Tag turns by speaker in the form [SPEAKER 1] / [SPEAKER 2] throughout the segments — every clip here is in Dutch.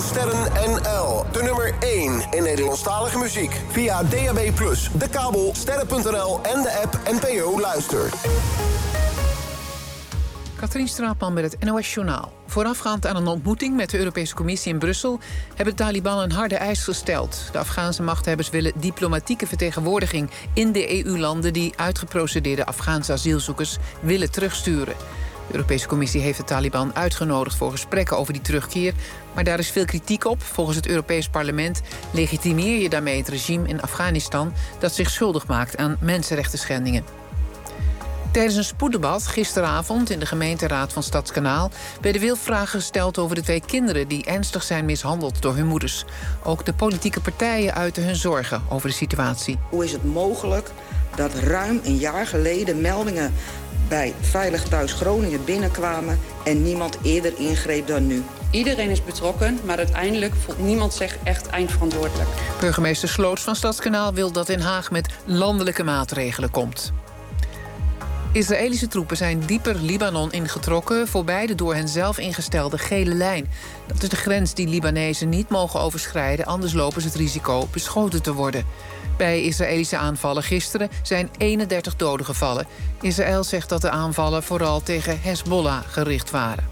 [SPEAKER 1] Sterren NL. De nummer 1 in Nederlandstalige muziek. Via DAB+, de kabel, sterren.nl en de app NPO Luister.
[SPEAKER 2] Katrien Straatman met het NOS Journaal. Voorafgaand aan een ontmoeting met de Europese Commissie in Brussel hebben de Taliban een harde eis gesteld. De Afghaanse machthebbers willen diplomatieke vertegenwoordiging in de EU-landen die uitgeprocedeerde Afghaanse asielzoekers willen terugsturen. De Europese Commissie heeft de Taliban uitgenodigd voor gesprekken over die terugkeer, maar daar is veel kritiek op. Volgens het Europees Parlement legitimeer je daarmee het regime in Afghanistan dat zich schuldig maakt aan mensenrechtenschendingen. Tijdens een spoeddebat gisteravond in de gemeenteraad van Stadskanaal werden veel vragen gesteld over de 2 kinderen die ernstig zijn mishandeld door hun moeders. Ook de politieke partijen uiten hun zorgen over de situatie.
[SPEAKER 3] Hoe is het mogelijk dat ruim een jaar geleden meldingen bij Veilig Thuis Groningen binnenkwamen en niemand eerder ingreep dan nu?
[SPEAKER 4] Iedereen is betrokken, maar uiteindelijk voelt niemand zich echt eindverantwoordelijk.
[SPEAKER 2] Burgemeester Sloots van Stadskanaal wil dat Den Haag met landelijke maatregelen komt. Israëlische troepen zijn dieper Libanon ingetrokken, voorbij de door hen zelf ingestelde gele lijn. Dat is de grens die Libanezen niet mogen overschrijden, anders lopen ze het risico beschoten te worden. Bij Israëlische aanvallen gisteren zijn 31 doden gevallen. Israël zegt dat de aanvallen vooral tegen Hezbollah gericht waren.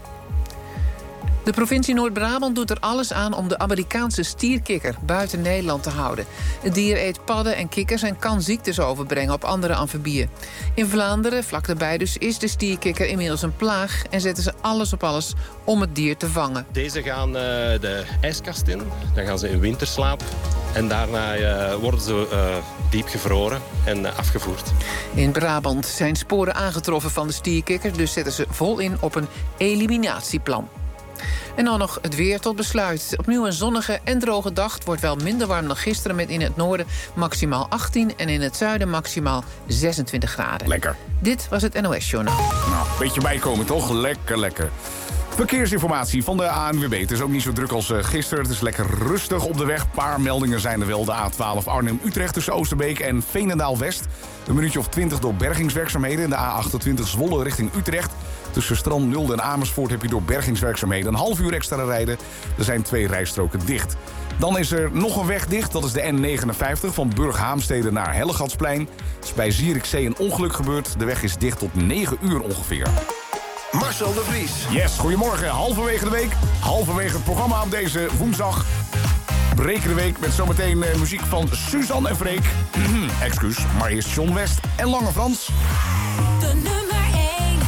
[SPEAKER 2] De provincie Noord-Brabant doet er alles aan om de Amerikaanse stierkikker buiten Nederland te houden. Het dier eet padden en kikkers en kan ziektes overbrengen op andere amfibieën. In Vlaanderen, vlak daarbij dus, is de stierkikker inmiddels een plaag en zetten ze alles op alles om het dier te vangen.
[SPEAKER 5] Deze gaan de ijskast in, dan gaan ze in winterslaap en daarna worden ze diep gevroren en afgevoerd.
[SPEAKER 2] In Brabant zijn sporen aangetroffen van de stierkikker, dus zetten ze vol in op een eliminatieplan. En dan nog het weer tot besluit. Opnieuw een zonnige en droge dag. Het wordt wel minder warm dan gisteren met in het noorden maximaal 18... en in het zuiden maximaal 26 graden.
[SPEAKER 6] Lekker.
[SPEAKER 2] Dit was het NOS Journaal.
[SPEAKER 6] Nou, een beetje bijkomen toch? Lekker. Verkeersinformatie van de ANWB. Het is ook niet zo druk als gisteren. Het is lekker rustig op de weg. Een paar meldingen zijn er wel. De A12 Arnhem-Utrecht tussen Oosterbeek en Veenendaal-West. Een minuutje of 20 door bergingswerkzaamheden. En de A28 Zwolle richting Utrecht. Tussen Strand Nulde en Amersfoort heb je door bergingswerkzaamheden een half uur extra rijden. Er zijn 2 rijstroken dicht. Dan is er nog een weg dicht. Dat is de N59 van Burghaamstede naar Hellegatsplein. Er is bij Zierikzee een ongeluk gebeurd. De weg is dicht tot 9 uur ongeveer.
[SPEAKER 1] Marcel de Vries.
[SPEAKER 6] Yes, goedemorgen. Halverwege de week. Halverwege het programma op deze woensdag. Breken de week met zometeen muziek van Suzanne en Freek. Excuus, maar eerst John West en Lange Frans.
[SPEAKER 7] De nummer 1.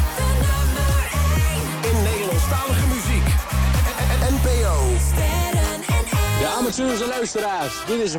[SPEAKER 1] In Nederlandstalige muziek. NPO.
[SPEAKER 7] Sterren NL.
[SPEAKER 8] De amateurs en luisteraars, dit is